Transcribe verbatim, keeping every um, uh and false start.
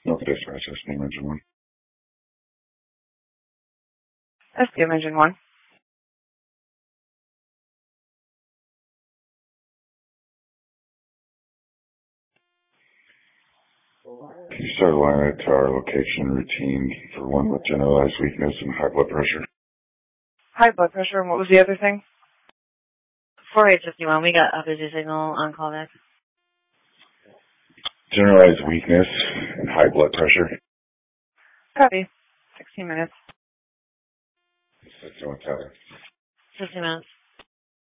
No, dispatch, that's name engine one. That's the engine one. Can you start a line to our location routine for one with generalized weakness and high blood pressure? High blood pressure, and what was the other thing? four eight five one, we got a busy signal on callback. Generalized weakness and high blood pressure. Copy. sixteen minutes. sixty-one Tyler. fifteen minutes.